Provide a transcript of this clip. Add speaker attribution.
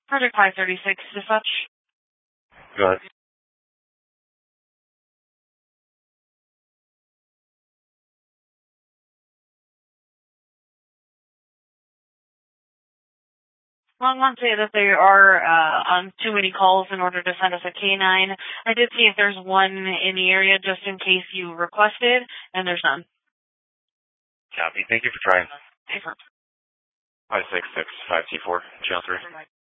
Speaker 1: Project 536, dispatch.
Speaker 2: Go ahead.
Speaker 1: Well, I want to say that there are on too many calls in order to send us a K9. I did see if there's one in the area just in case you requested, and there's none.
Speaker 2: Copy. Thank you for trying.
Speaker 1: Different.
Speaker 2: 566, 5T4, channel 3.